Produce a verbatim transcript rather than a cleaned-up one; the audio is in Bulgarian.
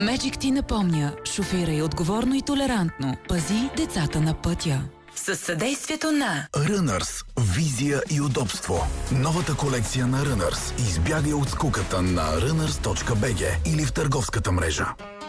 Magic ти напомня, шофирай отговорно и толерантно. Пази децата на пътя. Със съдействието на Runners. Визия и удобство. Новата колекция на Runners. Избягай от скуката на runners точка би джи или в търговската мрежа.